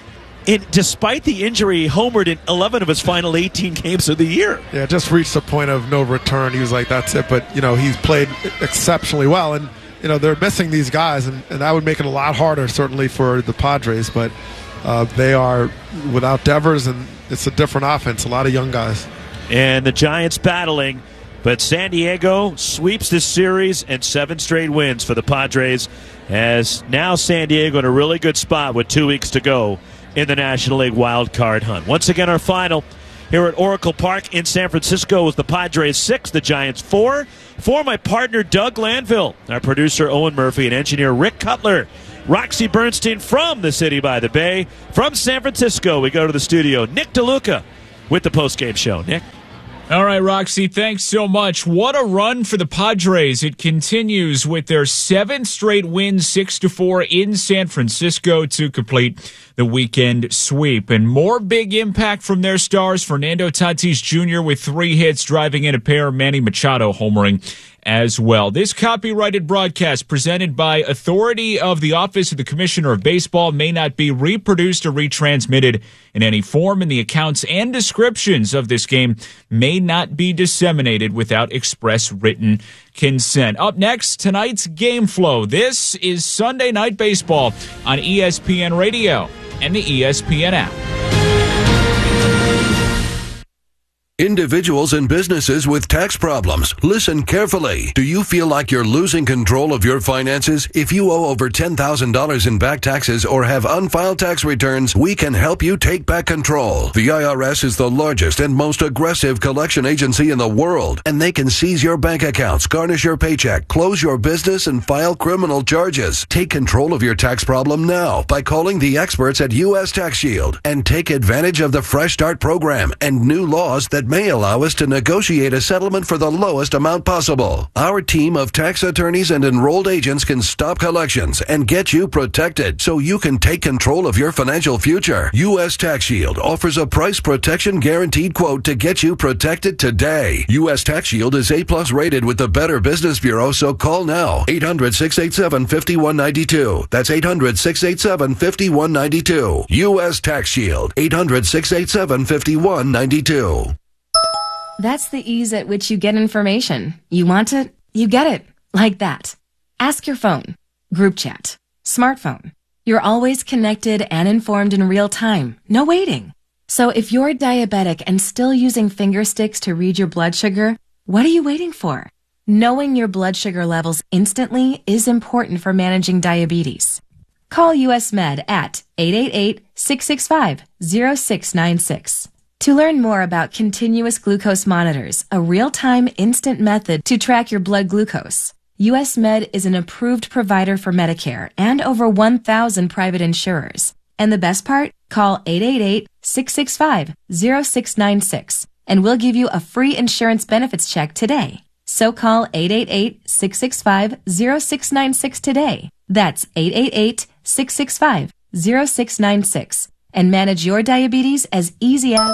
And despite the injury, he homered in eleven of his final eighteen games of the year. Yeah, just reached the point of no return. He was like, that's it. But, you know, he's played exceptionally well. And you know, they're missing these guys, and, and that would make it a lot harder, certainly, for the Padres. But uh, they are without Devers, and it's a different offense, a lot of young guys. And the Giants battling, but San Diego sweeps this series and seven straight wins for the Padres, as now San Diego in a really good spot with two weeks to go in the National League wild card hunt. Once again, our final here at Oracle Park in San Francisco was the Padres six, the Giants four. For my partner Doug Landville, our producer Owen Murphy, and engineer Rick Cutler, Roxy Bernstein from the city by the bay. From San Francisco, we go to the studio. Nick DeLuca with the postgame show. Nick? All right, Roxy, thanks so much. What a run for the Padres. It continues with their seventh straight win, six to four in San Francisco to complete the weekend sweep. And more big impact from their stars, Fernando Tatis Junior with three hits, driving in a pair, Manny Machado homering as well. This copyrighted broadcast presented by authority of the Office of the Commissioner of Baseball may not be reproduced or retransmitted in any form, and the accounts and descriptions of this game may not be disseminated without express written consent. Up next, tonight's game flow. This is Sunday Night Baseball on E S P N Radio and the E S P N app. Individuals and businesses with tax problems, listen carefully. Do you feel like you're losing control of your finances? If you owe over ten thousand dollars in back taxes or have unfiled tax returns, we can help you take back control. The I R S is the largest and most aggressive collection agency in the world, and they can seize your bank accounts, garnish your paycheck, close your business, and file criminal charges. Take control of your tax problem now by calling the experts at U S Tax Shield and take advantage of the Fresh Start program and new laws that may allow us to negotiate a settlement for the lowest amount possible. Our team of tax attorneys and enrolled agents can stop collections and get you protected so you can take control of your financial future. U S Tax Shield offers a price protection guaranteed quote to get you protected today. U S Tax Shield is A plus rated with the Better Business Bureau, so call now. eight hundred, six eight seven, five one nine two. That's eight hundred, six eight seven, five one nine two. U S Tax Shield. eight hundred, six eight seven, five one nine two. That's the ease at which you get information. You want it, you get it. Like that. Ask your phone. Group chat. Smartphone. You're always connected and informed in real time. No waiting. So if you're diabetic and still using finger sticks to read your blood sugar, what are you waiting for? Knowing your blood sugar levels instantly is important for managing diabetes. Call U S Med at eight eight eight, six six five, zero six nine six. To learn more about continuous glucose monitors, a real-time instant method to track your blood glucose, U S Med is an approved provider for Medicare and over one thousand private insurers. And the best part? Call eight eight eight, six six five, zero six nine six and we'll give you a free insurance benefits check today. So call eight eight eight, six six five, zero six nine six today. That's eight eight eight, six six five, zero six nine six. And manage your diabetes as easy as...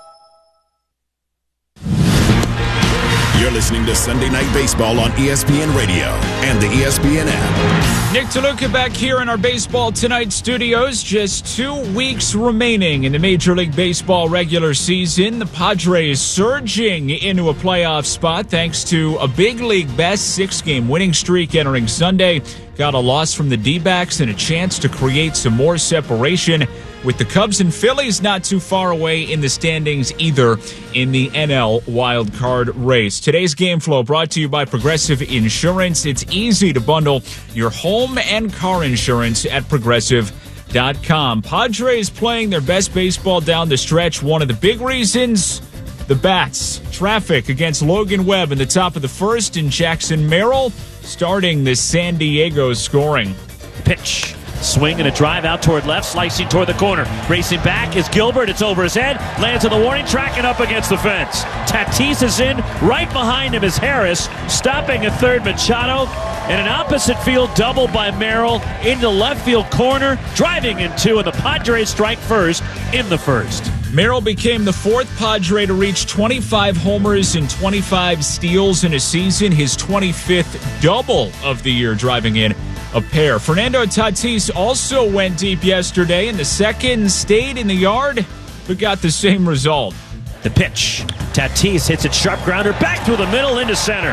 You're listening to Sunday Night Baseball on E S P N Radio and the E S P N app. Nick DeLuca back here in our Baseball Tonight studios. Just two weeks remaining in the Major League Baseball regular season. The Padres surging into a playoff spot thanks to a big league best six-game winning streak entering Sunday. Got a loss from the D-backs and a chance to create some more separation, with the Cubs and Phillies not too far away in the standings either in the N L wild card race. Today's game flow brought to you by Progressive Insurance. It's easy to bundle your home and car insurance at progressive dot com. Padres playing their best baseball down the stretch. One of the big reasons, the bats. Traffic against Logan Webb in the top of the first, and Jackson Merrill starting the San Diego scoring. Pitch. Swing and a drive out toward left, slicing toward the corner. Racing back is Gilbert. It's over his head. Lands on the warning track and up against the fence. Tatis is in. Right behind him is Harris. Stopping a third, Machado. And an opposite field double by Merrill into left field corner. Driving in two, and the Padres strike first in the first. Merrill became the fourth Padre to reach twenty-five homers and twenty-five steals in a season. His twenty-fifth double of the year, driving in a pair. Fernando Tatis also went deep yesterday, and the second stayed in the yard, but got the same result. The pitch. Tatis hits it sharp grounder back through the middle into center.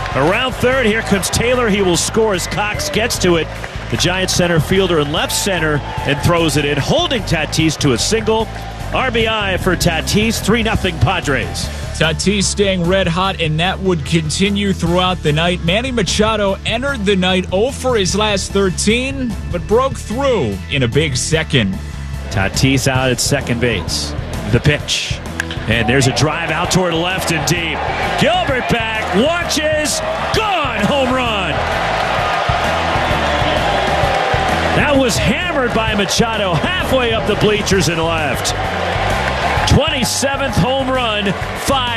Around third, here comes Taylor. He will score as Cox gets to it. The Giants center fielder in left center and throws it in, holding Tatis to a single. R B I for Tatis, three nothing Padres. Tatis staying red hot, and that would continue throughout the night. Manny Machado entered the night oh for his last thirteen, but broke through in a big second. Tatis out at second base. The pitch. And there's a drive out toward left and deep. Gilbert back, watches, gone, home run. That was hammered by Machado halfway up the bleachers and left. twenty-seventh home run, five.